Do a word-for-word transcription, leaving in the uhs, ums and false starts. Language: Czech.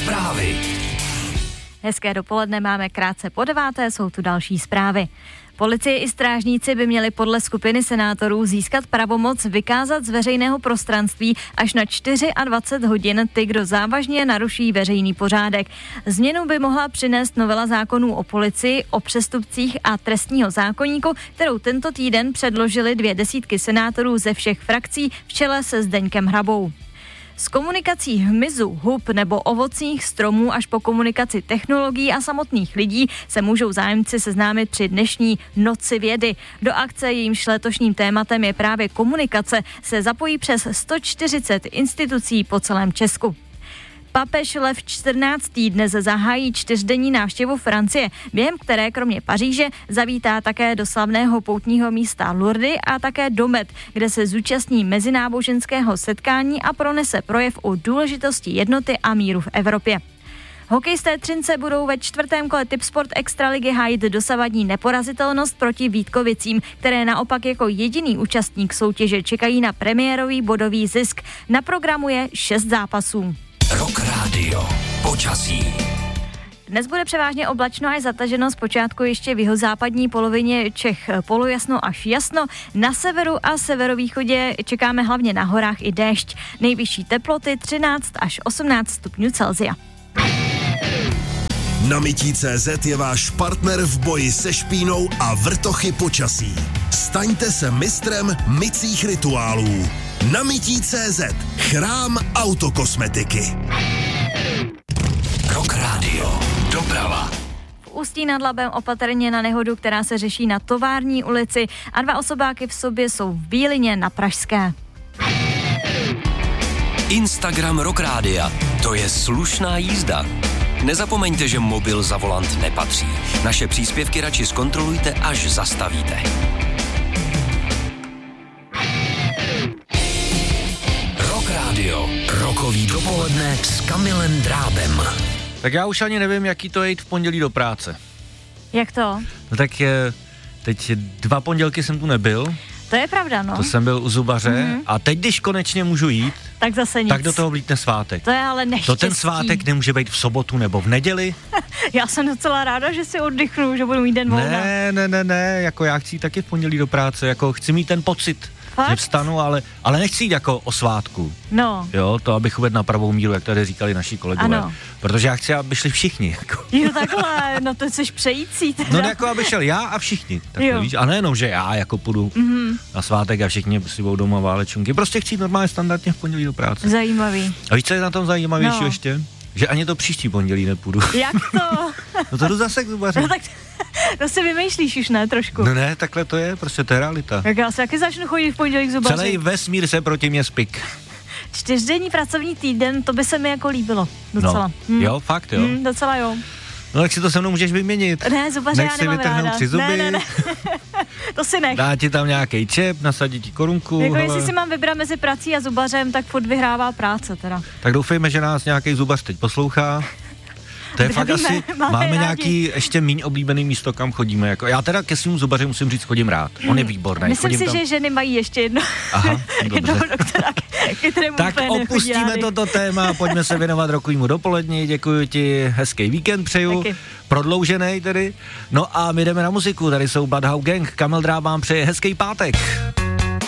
Zprávy. Hezké dopoledne, máme krátce po deváté, jsou tu další zprávy. Policie i strážníci by měli podle skupiny senátorů získat pravomoc vykázat z veřejného prostranství až na dvacet čtyři hodin ty, kdo závažně naruší veřejný pořádek. Změnu by mohla přinést novela zákonů o policii, o přestupcích a trestního zákoníku, kterou tento týden předložili dvě desítky senátorů ze všech frakcí v čele se Zdeňkem Hrabou. S komunikací hmyzu, hub nebo ovocných stromů až po komunikaci technologií a samotných lidí se můžou zájemci seznámit při dnešní Noci vědy. Do akce, jejímž letošním tématem je právě komunikace, se zapojí přes sto čtyřicet institucí po celém Česku. Papež Lev čtrnáctý dnes zahájí čtyřdenní návštěvu Francie, během které kromě Paříže zavítá také do slavného poutního místa Lourdes a také do Met, kde se zúčastní mezináboženského setkání a pronese projev o důležitosti jednoty a míru v Evropě. Hokejisté Třince budou ve čtvrtém kole Tipsport Extraligy hájit dosavadní neporazitelnost proti Vítkovicím, které naopak jako jediný účastník soutěže čekají na premiérový bodový zisk. Na programu je šest zápasů. Rock Radio. Počasí. Dnes bude převážně oblačno až zataženo, zpočátku ještě v jihozápadní polovině Čech polojasno až jasno. Na severu a severovýchodě čekáme hlavně na horách i déšť. Nejvyšší teploty třináct až osmnáct stupňů Celsia. Namití tečka cé zet je váš partner v boji se špínou a vrtochy počasí. Staňte se mistrem mycích rituálů. Namití tečka cé zet. Chrám autokosmetiky. Rock Radio. Doprava. V Ústí nad Labem opatrně na nehodu, která se řeší na Tovární ulici a dva osobáky v sobě jsou v Bílině na Pražské. Instagram Rock Rádia. To je slušná jízda. Nezapomeňte, že mobil za volant nepatří. Naše příspěvky radši zkontrolujte, až zastavíte. Rock Radio. Rokový dopoledne s Kamilem Drábem. Tak já už ani nevím, jaký to je jít v pondělí do práce. Jak to? No tak je, teď dva pondělky jsem tu nebyl. To je pravda, no. To jsem byl u zubaře mm-hmm. a teď, když konečně můžu jít, tak zase nic. Tak do toho vlítne svátek. To je ale neštěstí. To ten svátek nemůže být v sobotu nebo v neděli. Já jsem docela ráda, že si oddychnu, že budu mít den volna. Ne, ne, ne, ne, jako já chci jít taky v pondělí do práce, jako chci mít ten pocit, fakt? Že vstanu, ale, ale nechci jít jako o svátku. No. Jo, to abych uvedl na pravou míru, jak tady říkali naši kolegové. Ano. Protože já chci, aby šli všichni. Jako. Jo, takhle, no to jsi přející teda. No jako, aby šel já a všichni. Takhle, víš? A nejenom, že já jako půjdu mm-hmm. na svátek a všichni si budou doma válečunky. Prostě chci jít normálně standardně v pondělí do práce. Zajímavý. A víš, co je na tom zajímavější no. ještě? Že ani to příští pondělí nepůjdu. Jak to? No to jdu zase k zubaři. No tak to si vymýšlíš už, ne, trošku. No ne, takhle to je, prostě to je realita. Tak já se taky začnu chodit v pondělí k zubaři. Celý vesmír se proti mě spik. Čtyřdenní pracovní týden, to by se mi jako líbilo. Docela. No, hm. jo, fakt jo. Hm, docela jo. No tak si to se mnou můžeš vyměnit. Ne, zubaře Nech já si nemám vytrhnout ráda. tři zuby. Ne, ne, ne. To si nech. Dá ti tam nějaký čep, nasadí ti korunku. Jako hele. jestli si mám vybrat mezi prací a zubařem, tak furt vyhrává práce teda. Tak doufejme, že nás nějaký zubař teď poslouchá. To je fakt asi, máme, máme rádi. nějaký ještě míň oblíbený místo, kam chodíme. Jako, já teda ke svým zubaři musím říct, chodím rád. On je výborný. Myslím chodím si, tam... že ženy mají ještě jedno. Aha, jednoho doktora, kterému tak úplně opustíme nechodí toto téma, pojďme se věnovat rokovýmu dopolední. Děkuji ti, hezký víkend přeju. Taky. Prodloužený tedy. No a my jdeme na muziku, tady jsou Bloodhound Gang. Kamil Dráb vám přeje hezký pátek.